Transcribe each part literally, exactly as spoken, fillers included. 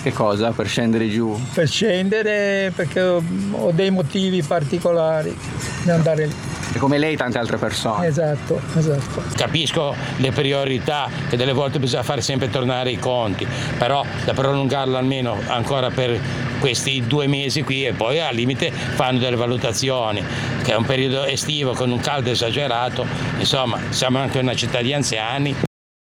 che cosa? Per scendere giù? Per scendere perché ho dei motivi particolari di andare lì. E come lei tante altre persone. Esatto, esatto. Capisco le priorità che delle volte bisogna fare sempre tornare i conti, però da prolungarlo almeno ancora per questi due mesi qui e poi al limite fanno delle valutazioni, che è un periodo estivo con un caldo esagerato, insomma siamo anche una città di anziani.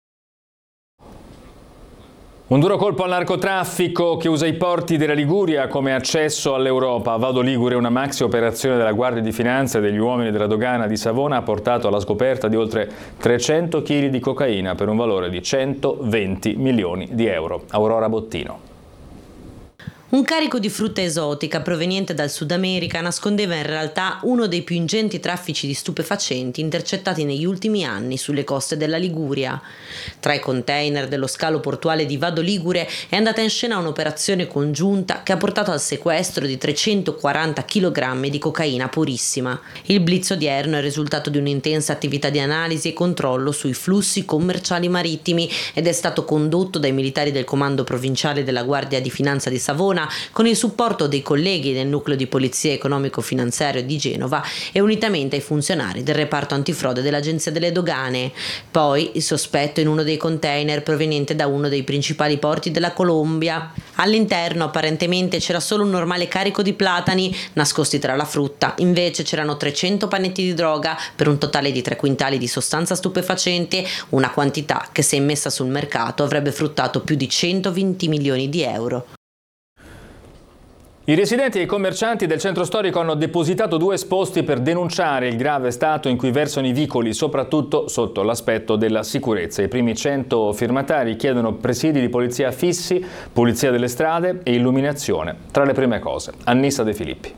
Un duro colpo al narcotraffico che usa i porti della Liguria come accesso all'Europa. Vado Ligure, una maxi operazione della Guardia di Finanza e degli uomini della dogana di Savona ha portato alla scoperta di oltre trecento chili di cocaina per un valore di centoventi milioni di euro. Aurora Bottino. Un carico di frutta esotica proveniente dal Sud America nascondeva in realtà uno dei più ingenti traffici di stupefacenti intercettati negli ultimi anni sulle coste della Liguria. Tra i container dello scalo portuale di Vado Ligure è andata in scena un'operazione congiunta che ha portato al sequestro di trecentoquaranta chilogrammi di cocaina purissima. Il blitz odierno è il risultato di un'intensa attività di analisi e controllo sui flussi commerciali marittimi ed è stato condotto dai militari del Comando Provinciale della Guardia di Finanza di Savona con il supporto dei colleghi del Nucleo di Polizia Economico-Finanziario di Genova e unitamente ai funzionari del reparto antifrode dell'Agenzia delle Dogane. Poi il sospetto in uno dei container proveniente da uno dei principali porti della Colombia. All'interno apparentemente c'era solo un normale carico di platani nascosti tra la frutta, invece c'erano trecento panetti di droga per un totale di tre quintali di sostanza stupefacente, una quantità che se immessa sul mercato avrebbe fruttato più di centoventi milioni di euro. I residenti e i commercianti del centro storico hanno depositato due esposti per denunciare il grave stato in cui versano i vicoli, soprattutto sotto l'aspetto della sicurezza. I primi cento firmatari chiedono presidi di polizia fissi, pulizia delle strade e illuminazione. Tra le prime cose, Annissa De Filippi.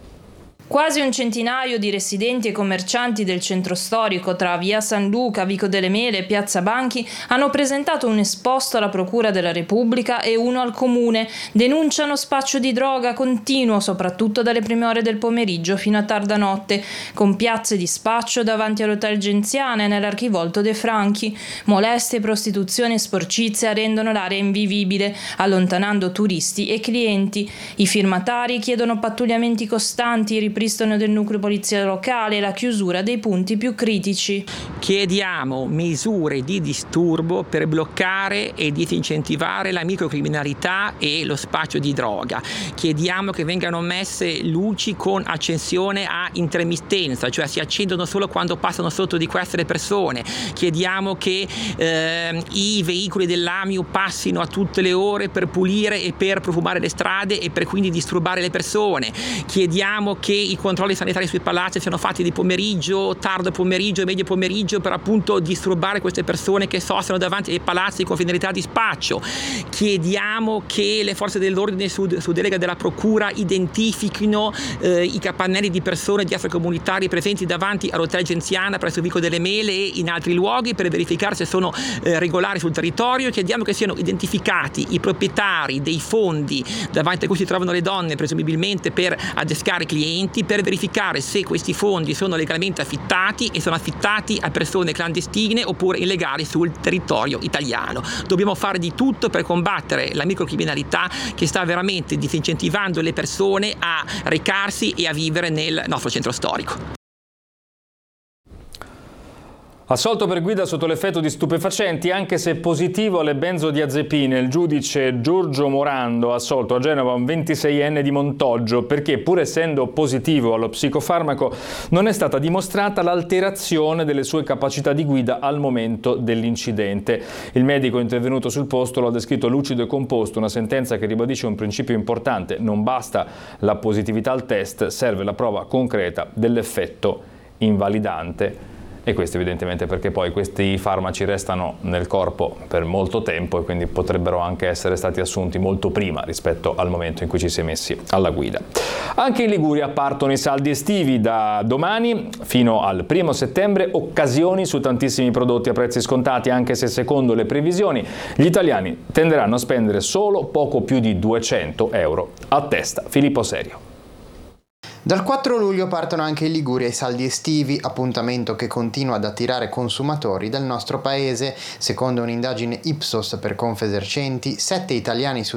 Quasi un centinaio di residenti e commercianti del centro storico tra via San Luca, Vico delle Mele e piazza Banchi hanno presentato un esposto alla Procura della Repubblica e uno al Comune. Denunciano spaccio di droga continuo, soprattutto dalle prime ore del pomeriggio fino a tarda notte, con piazze di spaccio davanti all'Hotel Genziana e nell'Archivolto De Franchi. Molestie, prostituzione e sporcizia rendono l'area invivibile, allontanando turisti e clienti. I firmatari chiedono pattugliamenti costanti, ripristino del nucleo polizia locale e la chiusura dei punti più critici. Chiediamo misure di disturbo per bloccare e disincentivare la microcriminalità e lo spaccio di droga. Chiediamo che vengano messe luci con accensione a intermittenza, cioè si accendono solo quando passano sotto di queste le persone. Chiediamo che eh, i veicoli dell'A M I U passino a tutte le ore per pulire e per profumare le strade e per quindi disturbare le persone. Chiediamo che i controlli sanitari sui palazzi siano fatti di pomeriggio, tardo pomeriggio e medio pomeriggio per appunto disturbare queste persone che sostano davanti ai palazzi con finalità di spaccio. Chiediamo che le forze dell'ordine su, su delega della Procura identifichino eh, i capannelli di persone di extracomunitari presenti davanti all'Hotel Genziana presso il Vico delle Mele e in altri luoghi per verificare se sono eh, regolari sul territorio. Chiediamo che siano identificati i proprietari dei fondi davanti a cui si trovano le donne, presumibilmente per adescare clienti, per verificare se questi fondi sono legalmente affittati e sono affittati a persone clandestine oppure illegali sul territorio italiano. Dobbiamo fare di tutto per combattere la microcriminalità che sta veramente disincentivando le persone a recarsi e a vivere nel nostro centro storico. Assolto per guida sotto l'effetto di stupefacenti, anche se positivo alle benzodiazepine. Il giudice Giorgio Morando ha assolto a Genova un ventiseienne di Montoggio perché, pur essendo positivo allo psicofarmaco, non è stata dimostrata l'alterazione delle sue capacità di guida al momento dell'incidente. Il medico intervenuto sul posto lo ha descritto lucido e composto, una sentenza che ribadisce un principio importante: non basta la positività al test, serve la prova concreta dell'effetto invalidante. E questo evidentemente perché poi questi farmaci restano nel corpo per molto tempo e quindi potrebbero anche essere stati assunti molto prima rispetto al momento in cui ci si è messi alla guida. Anche in Liguria partono i saldi estivi. Da domani fino al primo settembre occasioni su tantissimi prodotti a prezzi scontati, anche se secondo le previsioni gli italiani tenderanno a spendere solo poco più di duecento euro a testa. Filippo Serio. Dal quattro luglio partono anche in Liguria i saldi estivi, appuntamento che continua ad attirare consumatori del nostro paese. Secondo un'indagine Ipsos per Confesercenti, sette italiani su